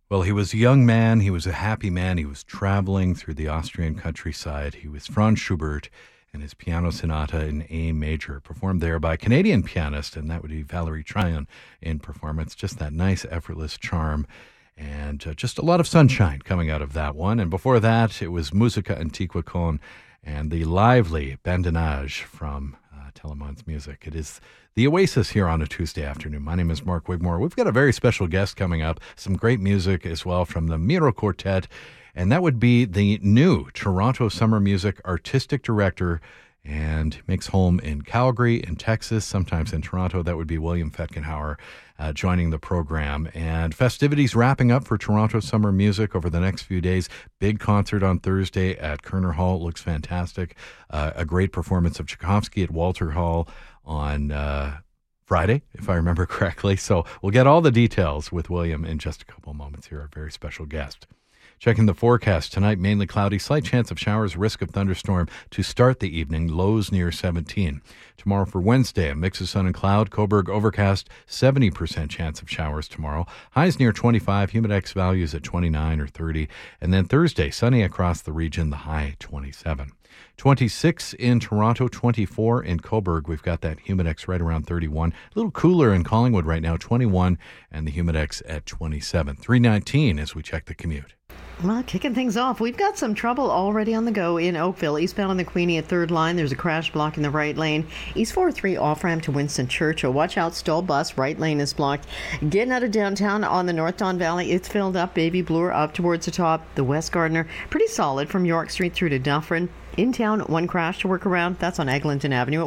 Well, he was a young man. He was a happy man. He was traveling through the Austrian countryside. He was Franz Schubert and his piano sonata in A major, performed there by a Canadian pianist, and that would be Valerie Tryon in performance. Just that nice, effortless charm, and just a lot of sunshine coming out of that one. And before that, it was Musica Antiqua con and the lively Bandinage from Telemon's Music. It is the Oasis here on a Tuesday afternoon. My name is Mark Wigmore. We've got a very special guest coming up, some great music as well from the Miro Quartet, and that would be the new Toronto Summer Music Artistic Director, and makes home in Calgary, in Texas, sometimes in Toronto. That would be William Fetkenhauer joining the program. And festivities wrapping up for Toronto Summer Music over the next few days. Big concert on Thursday at Kerner Hall. It looks fantastic. A great performance of Tchaikovsky at Walter Hall on Friday, if I remember correctly. So we'll get all the details with William in just a couple of moments here, our very special guest. Checking the forecast tonight, mainly cloudy, slight chance of showers, risk of thunderstorm to start the evening, lows near 17. Tomorrow for Wednesday, a mix of sun and cloud, Cobourg overcast, 70% chance of showers tomorrow, highs near 25, humidex values at 29 or 30, and then Thursday, sunny across the region, the high 27. 26 in Toronto, 24 in Cobourg. We've got that humidex right around 31. A little cooler in Collingwood right now, 21, and the humidex at 27. 319 as we check the commute. Well, kicking things off, we've got some trouble already on the go in Oakville. Eastbound on the Queenie at 3rd line, there's a crash blocking the right lane. East 403 off-ramp to Winston Churchill. Watch out, stalled bus, right lane is blocked. Getting out of downtown on the North Don Valley, it's filled up. Baby Bloor up towards the top. The West Gardiner, pretty solid from York Street through to Dufferin. In town, one crash to work around. That's on Eglinton Avenue.